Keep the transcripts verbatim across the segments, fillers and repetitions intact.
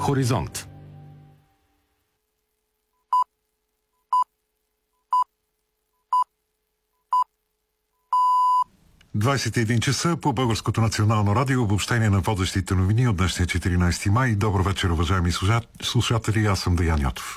Хоризонт. двадесет и един часа по Българското национално радио, обобщение на водещите новини от днешния четиринадесети май. Добър вечер, уважаеми слушатели, аз съм Деян Йотов.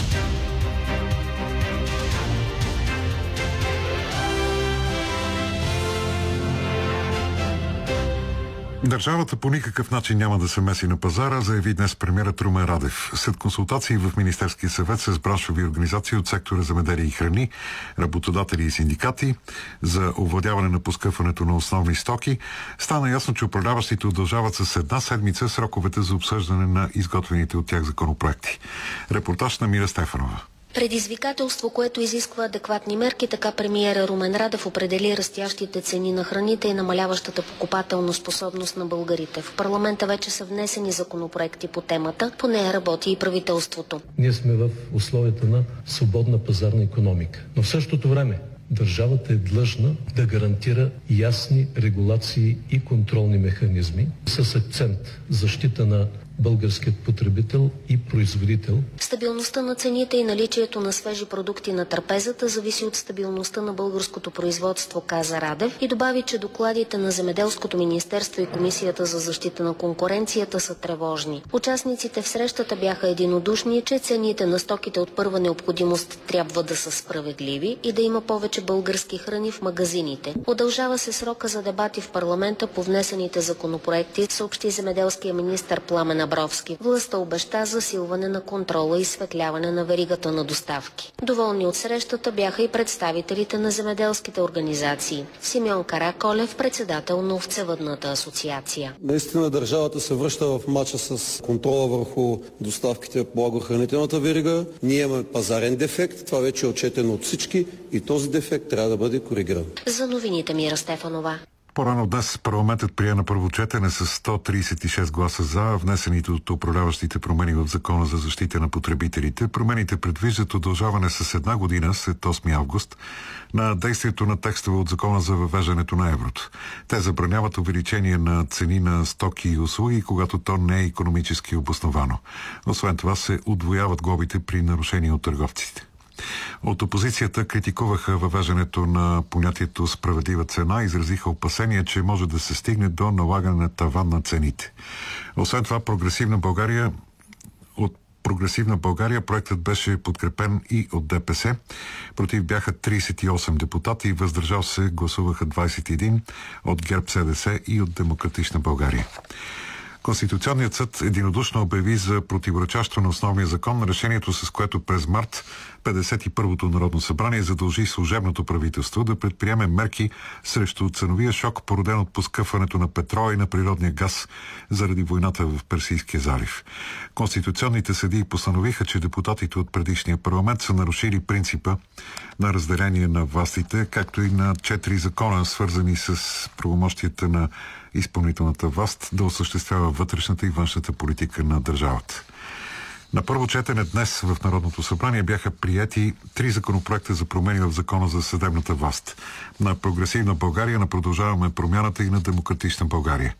Държавата по никакъв начин няма да се меси на пазара, заяви днес премиерът Румен Радев. След консултации в Министерския съвет с браншови организации от сектора земеделие и храни, работодатели и синдикати за овладяване на поскъпването на основни стоки, стана ясно, че управляващите удължават с една седмица сроковете за обсъждане на изготвените от тях законопроекти. Репортаж на Мира Стефанова. Предизвикателство, което изисква адекватни мерки, така премиера Румен Радев определи растящите цени на храните и намаляващата покупателна способност на българите. В парламента вече са внесени законопроекти по темата, по нея работи и правителството. Ние сме в условията на свободна пазарна икономика, но в същото време държавата е длъжна да гарантира ясни регулации и контролни механизми с акцент защита на българският потребител и производител. Стабилността на цените и наличието на свежи продукти на трапезата зависи от стабилността на българското производство, каза Радев, и добави, че докладите на Земеделското министерство и Комисията за защита на конкуренцията са тревожни. Участниците в срещата бяха единодушни, че цените на стоките от първа необходимост трябва да са справедливи и да има повече български храни в магазините. Удължава се срока за дебати в парламента по внесените законопроекти, съобщи земеделския министър Пламен Абровски. Властта обеща засилване на контрола и светляване на веригата на доставки. Доволни от срещата бяха и представителите на земеделските организации. Симеон Караколев, председател на Овцевъдната асоциация. Наистина държавата се връща в мача с контрола върху доставките по агрохранителната верига. Ние имаме пазарен дефект, това вече е отчетено от всички и този дефект трябва да бъде коригиран. За новините Мира Стефанова. По-рано днес парламентът прие на първо четене с сто тридесет и шест гласа за внесените от управляващите промени в Закона за защита на потребителите. Промените предвиждат удължаване с една година след осми август на действието на текстове от Закона за въвеждането на еврото. Те забраняват увеличение на цени на стоки и услуги, когато то не е икономически обосновано. Освен това се удвояват глобите при нарушения от търговците. От опозицията критикуваха въвеждането на понятието справедлива цена и изразиха опасения, че може да се стигне до налагане на таван на цените. Освен това, Прогресивна България от Прогресивна България проектът беше подкрепен и от ДПС. Против бяха тридесет и осем депутати и въздържал се гласуваха двадесет и един от ГЕРБ СДС и от Демократична България. Конституционният съд единодушно обяви за противоречащо на основния закон решението, с което през март петдесет и първото Народно събрание задължи служебното правителство да предприеме мерки срещу ценовия шок, породен от поскъпването на петрола и на природния газ заради войната в Персийския залив. Конституционните съдии постановиха, че депутатите от предишния парламент са нарушили принципа на разделение на властите, както и на четири закона, свързани с правомощията на изпълнителната власт да осъществява вътрешната и външната политика на държавата. На първо четене днес в Народното събрание бяха приети три законопроекта за промени в Закона за съдебната власт. На Прогресивна България, на Продължаваме промяната и на Демократична България.